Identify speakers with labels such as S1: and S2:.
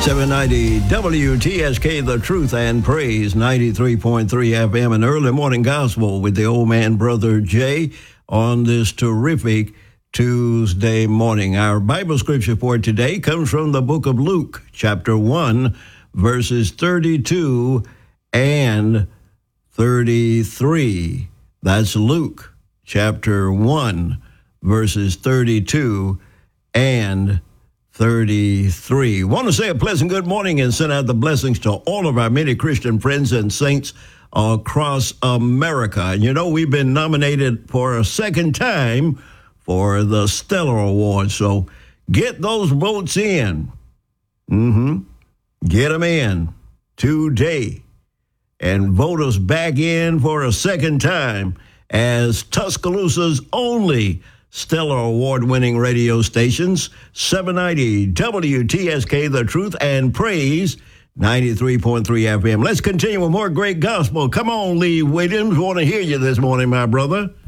S1: 790 WTSK, The Truth and Praise, 93.3 FM, and early morning gospel with the old man, Brother Jay, on this terrific Tuesday morning. Our Bible scripture for today comes from the book of Luke, chapter 1, verses 32 and 33. That's Luke, chapter 1, verses 32 and 33. Want to say a pleasant good morning and send out the blessings to all of our many Christian friends and saints across America. You know, we've been nominated for a second time for the Stellar Award, so get those votes in. Get them in today and vote us back in for a second time as Tuscaloosa's only Stellar Award-winning radio stations, 790 WTSK, The Truth and Praise, 93.3 FM. Let's continue with more great gospel. Come on, Lee Williams. Want to hear you this morning, my brother.